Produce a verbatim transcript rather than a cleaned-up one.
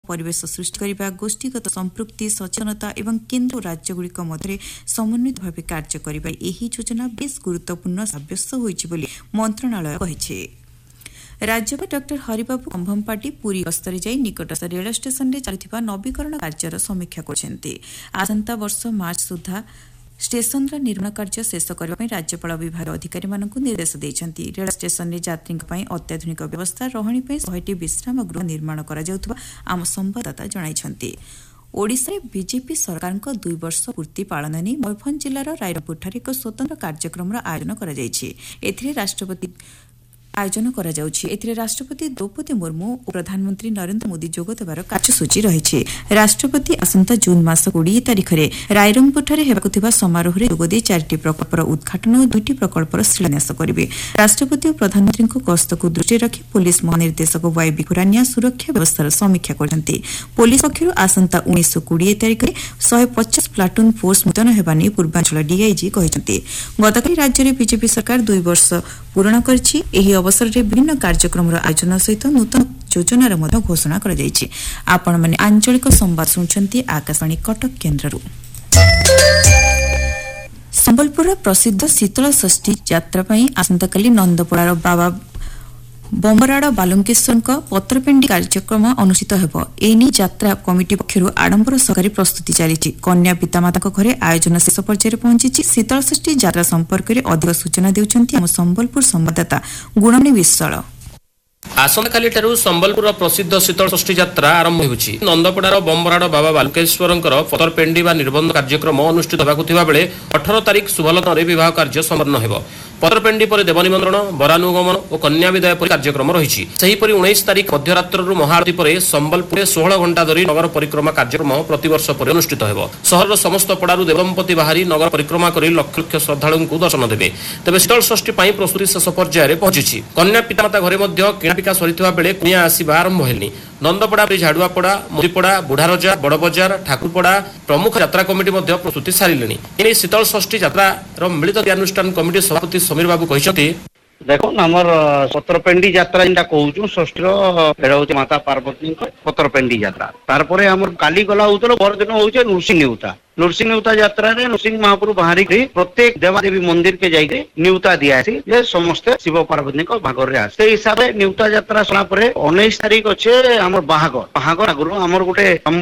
परिवेश सृष्टि करने गोष्ठीगत संपृक्ति सचेतनता एवं केन्द्र और राज्यगुड़िक मध्य समन्वित भाव कार्य करने यह योजना बेस गुरुत्वपूर्ण साब्यस्त होइछि बोली मंत्रणालय कहिछि। राज्यपाल डॉक्टर हरिबाबू कंभमपाटी पुरी गस्तरे जाई निकटस्थ रेल स्टेशन रे चलुथिबा नवीकरण कार्यर समीक्षा करछन्ति। आसंता वर्ष मार्च सुधा स्टेशन निर्माण कार्य शेष करने राज्यपाल विभाग अधिकारी निर्देश देइछन्ति। रेल स्टेशन यात्री अत्याधुनिक व्यवस्था रहणी शहेटी विश्राम गृह निर्माण करा आम संवाददाता जणाइछन्ति। ओडिशा में बीजेपी सरकार दुई वर्ष पूर्ति पालन नहीं मयूरभंज जिलार रायरंगपुर एक स्वतंत्र कार्यक्रम आयोजन कर राष्ट्रपति आयोजन करा जाउछि। एथिरे राष्ट्रपति द्रौपदी मुर्मू और प्रधानमंत्री नरेंद्र मोदी जोग देबार कार्यसूची रहिछि। राष्ट्रपति आसंता जून मास बीस तारिख में रायरंगपुर हेबाकुथिबा समारोह रे जोगदे चारिटी प्रकल्पर उद्घाटन और दुईटी प्रकल्पर शिलान्यास करिवे। राष्ट्रपति और प्रधानमंत्री गस्त को दृष्टि रखी पुलिस महानिर्देशक वाई बिखुरानिया सुरक्षा व्यवस्थार समीक्षा करछन्ति। पुलिस पक्षरु आसंता उन्नीस बीस तारिख में एक सौ पचास प्लाटून फोर्स मुतयन हेबा नै पूर्वांचल डीआईजी कहिसन्ति। गतकाली राज्य में बीजेपी सरकार दुई वर्ष पूर्ण करछि। एही अवसर रे विभिन्न कार्यक्रम आयोजन सहित नूतन योजनार घोषणा कर आपण माने आंचलिक संवाद सुनछन्ती आकाशवाणी कटक केन्द्ररू। संबलपुर प्रसिद्ध शीतल षष्ठी यात्रा पई आसंताकाली नंदपड़ार बाबा बंबराड़ बालुंकेश्वर पत्रपेंडी कार्यक्रम अनुष्ठित हेब। एनी यात्रा कमिटी पक्षरु आडंबर सहकारी प्रस्तुति चली। कन्या पितामाता घरे आयोजन शेष पर्यायर पहुंची। शीतल षष्ठी यात्रा संपर्क में अधिक सूचना देउछन्ती हम संबलपुर संवाददाता गुणमणि विश्वाल। आसंताकाली ठारू संबलपुर प्रसिद्ध शीतल षष्ठी यात्रा आरंभ होउछि। नंदपड़ार बंबराड़ बाबा बालुकेश्वर पतरपेंडी बा निर्बंध कार्यक्रम अनुष्ठित होबाकु थिबा बेले अठारह तारिख शुभलग्न रे विवाह कार्य संपन्न हेबो। पतरपेंडी पर देवनिमंत्रण बरानुगमन और कन्या विदाय पर कार्यक्रम रही। सेहीपरि उन्नीस तारिख मध्यरात्रु महाआरती पर संबलपुर सोलह घंटा धरी नगर परिक्रमा कार्यक्रम प्रतिवर्ष पर अनुष्ठित हेबो। सहरर समस्त पड़ारू देवदंपति बाहरी नगर परिक्रमा कर लक्ष लक्ष श्रद्धालुओं को दर्शन देवे। तेबे शीतल षष्ठी पर प्रस्तुति शेष पर्यायर पहुंची। कन्या पितामाता घरे मध्य किणापिका सरिथिबा बेले कुनिया आसीबा आरंभ हेलनि। नंदपड़ा झाड़ुआपड़ा मुदीपड़ा बुढ़ारजा बड़बजार ठाकुरपड़ा प्रमुख यात्रा कमिटी मध्य प्रस्तुति सारिले। एने शीतल षष्ठी यात्रा मिलित क्रियानुष्ठान कमिटी सभापति समीर बाबू कहते देखो आमर पतरपेंडी यात्रा जेनटा कहूँ षष्ठी हूँ माता पार्वती पतरपेंडी यात्रा तार काली गला होता परदिन हूँ नृसिंह नेउता नृसिंह नेउता यात्रा रे नृसिंह महाप्रभु बाहरी प्रत्येक देवादेवी मंदिर के जाइए न्यूता दियासी जे समस्ते शिव पार्वती भागर रे आसे हिसाब से न्यूता यात्रा सला उन्नीस तारीख अच्छे आम बाहागर बाहागर आगु आमर गोटे